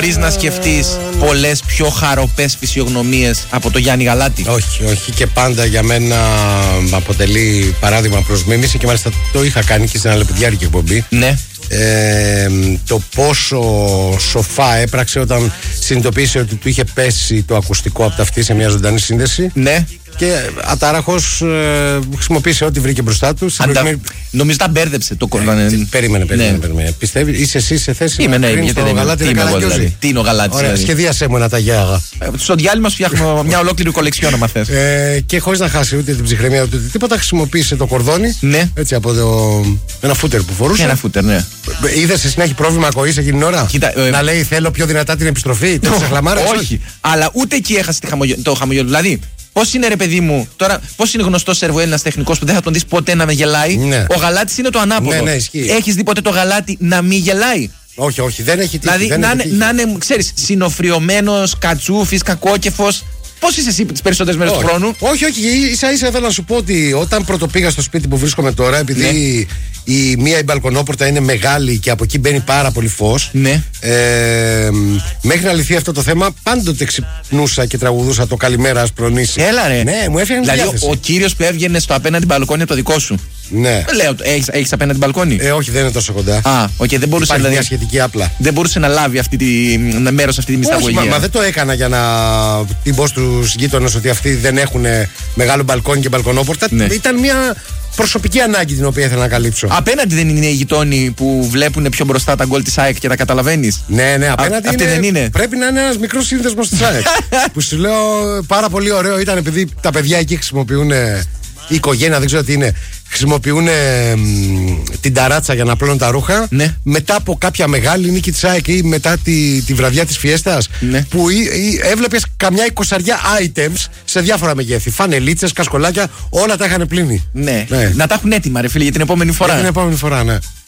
μπορείς να σκεφτείς πολλές πιο χαροπές φυσιογνωμίες από το Γιάννη Γαλάτη? Όχι, όχι, και πάντα για μένα αποτελεί παράδειγμα προς μίμηση και μάλιστα το είχα κάνει και στην αλληλεπιδιάρκεια εκπομπή. Ναι. Το πόσο σοφά έπραξε όταν συνειδητοποίησε ότι του είχε πέσει το ακουστικό από τα αυτή σε μια ζωντανή σύνδεση. Ναι. Και ατάραχος χρησιμοποίησε ό,τι βρήκε μπροστά του. Νομίζω τα μπέρδεψε το κορδόνι. Περίμενε. Πιστεύει, είσαι εσύ σε θέση να κρίνεις το Γαλάτι? Τι είναι ο Γαλάτης? Ωραία, σχεδίασε μου ένα ταγιάγα. Στο διάλειμμα σου φτιάχνω μια ολόκληρη κολεξιόν, άμα θες. Και χωρίς να χάσει ούτε την ψυχραιμία ούτε τίποτα, χρησιμοποίησε το κορδόνι. Ναι. Έτσι από ένα φούτερ που φορούσε. Ένα φούτερ, ναι. Είδες εσύ να έχει πρόβλημα ακοής εκείνη την ώρα? Να λέει θέλω πιο δυνατά την επιστροφή? Όχι, αλλά ούτε εκεί έχασε το χαμογελό. Δηλαδή, πώς είναι, ρε παιδί μου, τώρα, πώς είναι γνωστός Σερβοέλληνας τεχνικός που δεν θα τον δεις ποτέ να με γελάει? Ναι. Ο Γαλάτης είναι το ανάποδο. Ναι, ισχύει. Έχεις δει ποτέ το Γαλάτι να μην γελάει? Όχι, δεν έχει τύχει. Δηλαδή να είναι, ξέρεις, συνοφριωμένος, κατσούφης, κακόκεφος. Πώς είσαι εσύ τις περισσότερες μέρες του χρόνου? Όχι, ίσα-ίσα ήθελα να σου πω ότι όταν πρώτο πήγα στο σπίτι που βρίσκομαι τώρα, επειδή η μπαλκονόπορτα είναι μεγάλη και από εκεί μπαίνει πάρα πολύ φως. Ναι. Μέχρι να λυθεί αυτό το θέμα, πάντοτε ξυπνούσα και τραγουδούσα το καλημέρα ασπρονήσει. Έλα ρε. Ναι, μου έφτιαχνε δηλαδή, διάθεση. ο κύριος που έβγαινε στο απέναντι μπαλκόνι από το δικό σου. Ναι. Λέω, έχεις απέναντι μπαλκόνι? Όχι, δεν είναι τόσο κοντά. Δεν μπορούσε, δηλαδή, μια σχετική άπλα. Δεν μπορούσε να λάβει μέρος αυτή τη μυσταγωγία. Μα δεν το έκανα για να την πω στους γείτονες ότι αυτοί δεν έχουν μεγάλο μπαλκόνι και μπαλκονόπορτα. Ναι. Ήταν μια προσωπική ανάγκη την οποία ήθελα να καλύψω. Απέναντι δεν είναι οι γειτόνοι που βλέπουν πιο μπροστά τα γκολ της ΑΕΚ και τα καταλαβαίνεις? Ναι, απέναντι αυτή δεν είναι. Πρέπει να είναι ένας μικρός σύνδεσμος της ΑΕΚ. Που σου λέω πάρα πολύ ωραίο ήταν, επειδή τα παιδιά εκεί χρησιμοποιούν, η οικογένεια δεν ξέρω τι είναι, χρησιμοποιούν την ταράτσα για να πλώνουν τα ρούχα. Ναι. Μετά από κάποια μεγάλη νίκη της ΑΕΚ ή μετά τη βραδιά της Φιέστας, ναι, που έβλεπες καμιά 20 items σε διάφορα μεγέθη. Φανελίτσες, κασκολάκια, όλα τα είχαν πλύνει. Ναι. Να τα έχουν έτοιμα, ρε φίλε, για την επόμενη φορά. Για την επόμενη φορά, ναι.